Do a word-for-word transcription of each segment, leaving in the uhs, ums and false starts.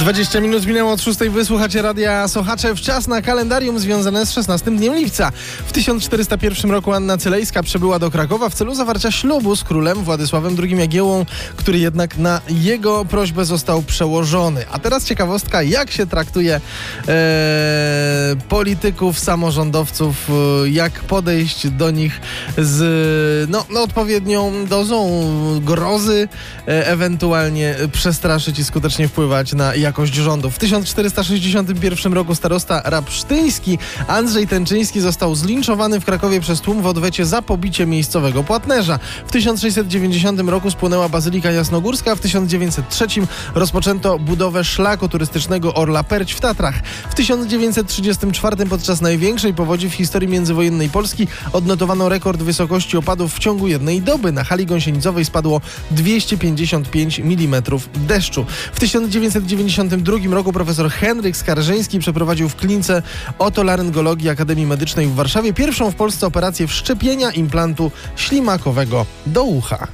dwadzieścia minut minęło od szóstej. Wysłuchacie Radia Sochaczew. Czas na kalendarium związane z szesnastym dniem lipca. W tysiąc czterysta pierwszym roku Anna Cylejska przybyła do Krakowa w celu zawarcia ślubu z królem Władysławem drugim Jagiełłą, który jednak na jego prośbę został przełożony. A teraz ciekawostka, jak się traktuje e, polityków, samorządowców, e, jak podejść do nich z no, no, odpowiednią dozą grozy, e, ewentualnie przestraszyć i skutecznie wpływać na jakość rządu. W tysiąc czterysta sześćdziesiątym pierwszym roku starosta rabsztyński Andrzej Tęczyński został zlinczowany w Krakowie przez tłum w odwecie za pobicie miejscowego płatnerza. W tysiąc sześćset dziewięćdziesiątym roku spłonęła Bazylika Jasnogórska, a w tysiąc dziewięćset trzecim rozpoczęto budowę szlaku turystycznego Orla Perć w Tatrach. W tysiąc dziewięćset trzydziestym czwartym podczas największej powodzi w historii międzywojennej Polski odnotowano rekord wysokości opadów w ciągu jednej doby. Na hali gąsienicowej spadło dwieście pięćdziesiąt pięć milimetrów deszczu. W tysiąc dziewięćset dziewięćdziesiątym drugim roku profesor Henryk Skarżyński przeprowadził w klinice otolaryngologii Akademii Medycznej w Warszawie pierwszą w Polsce operację wszczepienia implantu ślimakowego do ucha.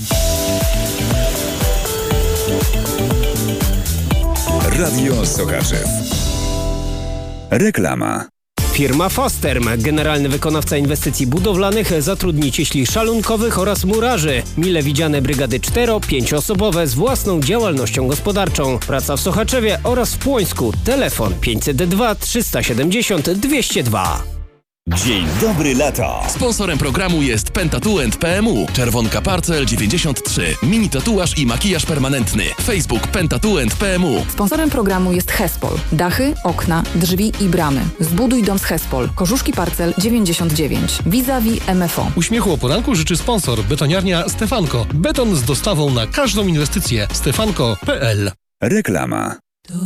Radio Sochaczew. Reklama. Firma Fosterm, generalny wykonawca inwestycji budowlanych, zatrudni cieśli szalunkowych oraz murarzy. Mile widziane brygady cztero-pięcioosobowe z własną działalnością gospodarczą. Praca w Sochaczewie oraz w Płońsku. Telefon pięćset dwa trzysta siedemdziesiąt dwieście dwa. Dzień dobry lata. Sponsorem programu jest Pentatuent P M U. Czerwonka Parcel dziewięćdziesiąt trzy. Mini tatuaż i makijaż permanentny. Facebook Pentatuent P M U. Sponsorem programu jest Hespol. Dachy, okna, drzwi i bramy. Zbuduj dom z Hespol. Korzuszki Parcel dziewięćdziesiąt dziewięć. Vis-a-vis M F O. Uśmiechu o poranku życzy sponsor. Betoniarnia Stefanko. Beton z dostawą na każdą inwestycję. stefanko kropka p l. Reklama.